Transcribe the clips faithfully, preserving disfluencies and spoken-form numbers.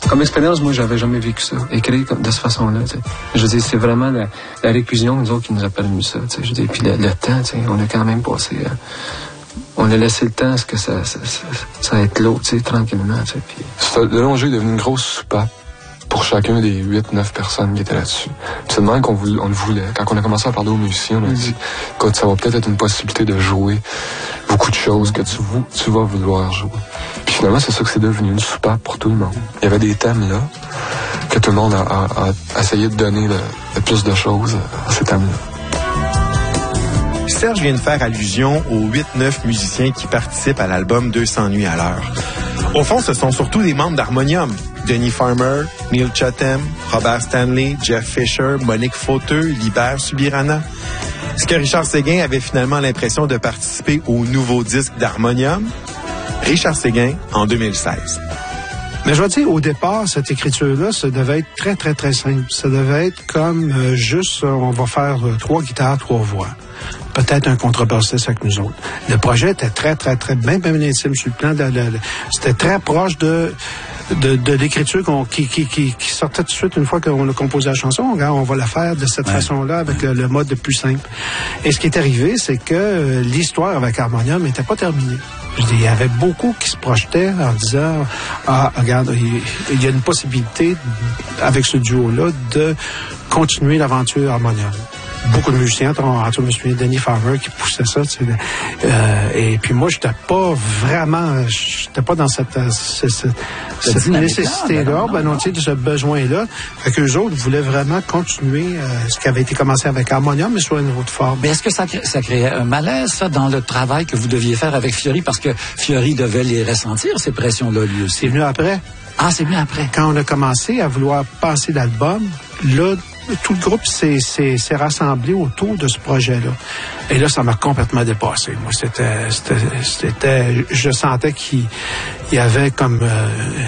Comme expérience, moi, j'avais jamais vécu ça, écrire comme de cette façon-là. T'sais. Je veux dire, c'est vraiment la, la réclusion, nous autres, qui nous a permis ça. T'sais. Je veux dire, puis le, le temps, t'sais, on a quand même passé... Euh, on a laissé le temps à ce que ça, ça, ça, ça éclose, tu sais, tranquillement. T'sais, puis... Le long jeu est devenu une grosse soupape pour chacun des huit neuf personnes qui étaient là-dessus. Puis c'est de même qu'on voulait, on le voulait. Quand on a commencé à parler aux musiciens, on a mm-hmm. dit, écoute, ça va peut-être être une possibilité de jouer beaucoup de choses que tu, tu vas vouloir jouer. Puis finalement, c'est ça que c'est devenu, une soupape pour tout le monde. Il y avait des thèmes là, que tout le monde a, a, a essayé de donner le, le plus de choses à ces thèmes-là. Serge vient de faire allusion aux huit neuf musiciens qui participent à l'album deux cents nuits à l'heure. Au fond, ce sont surtout des membres d'Harmonium. Denis Farmer, Neil Chatham, Robert Stanley, Jeff Fisher, Monique Fauteux, Libert Subirana. Est-ce que Richard Séguin avait finalement l'impression de participer au nouveau disque d'Harmonium? Richard Séguin, en deux mille seize. Mais je vais dire, au départ, cette écriture-là, ça devait être très, très, très simple. Ça devait être comme euh, juste, on va faire euh, trois guitares, trois voix. Peut-être un contrebassiste avec nous autres. Le projet était très, très, très, bien, bien intime sur le plan de... de, de c'était très proche de... de, de l'écriture qu'on, qui, qui, qui, qui sortait tout de suite une fois qu'on a composé la chanson. Regarde, on va la faire de cette ouais. façon-là, avec le, le mode le plus simple. Et ce qui est arrivé, c'est que euh, l'histoire avec Harmonium n'était pas terminée. Je dis, il y avait beaucoup qui se projetaient en disant, ah, regarde, il, il y a une possibilité, avec ce duo-là, de continuer l'aventure Harmonium. Beaucoup de musiciens, entre je me souviens de Denis Farmer qui poussait ça, tu sais, euh, et puis moi, j'étais pas vraiment, j'étais pas dans cette, cette, cette, cette nécessité-là, ben non, tu sais, de ce besoin-là. Fait qu'eux autres voulaient vraiment continuer euh, ce qui avait été commencé avec Harmonium, mais sous une autre forme. Mais est-ce que ça, ça créait un malaise, ça, dans le travail que vous deviez faire avec Fiori, parce que Fiori devait les ressentir, ces pressions-là, lui aussi? C'est venu après. Ah, c'est venu après. Quand on a commencé à vouloir passer l'album, là, tout le groupe s'est, s'est, s'est rassemblé autour de ce projet-là. Et là, ça m'a complètement dépassé. Moi, c'était, c'était, c'était je sentais qu'il y avait comme euh,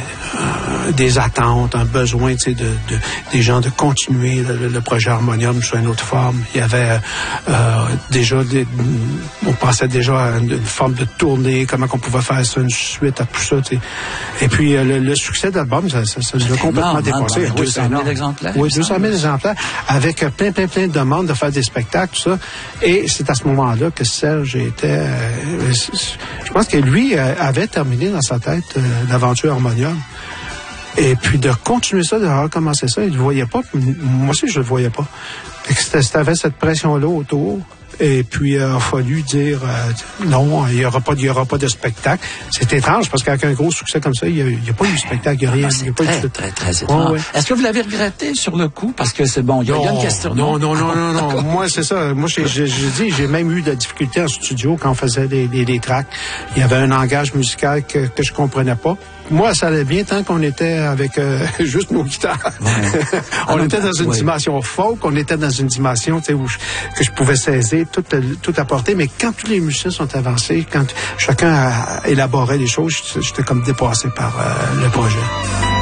euh, des attentes, un besoin, tu sais, de, de, des gens de continuer le, le projet Harmonium sous une autre forme. Il y avait euh, déjà, des, on pensait déjà à une, une forme de tournée, comment on pouvait faire ça, une suite à tout ça, tu sais. Et puis, euh, le, le succès de l'album, ça, ça, ça nous a complètement dépassé. deux cent mille exemplaires. Oui, deux cent mille exemplaires, avec plein, plein, plein de demandes de faire des spectacles, tout ça. Et c'est à ce moment-là que Serge était... Euh, je pense que lui euh, avait terminé dans sa tête euh, l'aventure Harmonium. Et puis de continuer ça, de recommencer ça, il ne le voyait pas. Moi aussi, je ne le voyais pas. Et que c'était, c'était cette pression-là autour. Et puis, il a fallu dire euh, non, il n'y aura pas, il y aura pas de spectacle. C'est étrange parce qu'avec un gros succès comme ça, il n'y a, a pas eu de spectacle, il n'y a rien. Ah, c'est y a pas très, eu de... très, très, très étrange. Oh, ouais. Est-ce que vous l'avez regretté sur le coup? Parce que c'est bon, il y, y a une question. Non, non, non, non, non. non. Moi, c'est ça. Moi, j'ai, j'ai, j'ai dit, j'ai même eu de la difficulté en studio quand on faisait des, des, des tracks. Il y avait un langage musical que, que je comprenais pas. Moi, ça allait bien tant qu'on était avec euh, juste nos guitares. Ouais. on ah, était dans une ouais. dimension folk, on était dans une dimension, tu sais, où je, que je pouvais saisir, tout, tout apporter. Mais quand tous les musiciens sont avancés, quand chacun a élaboré les choses, j'étais comme dépassé par euh, le projet.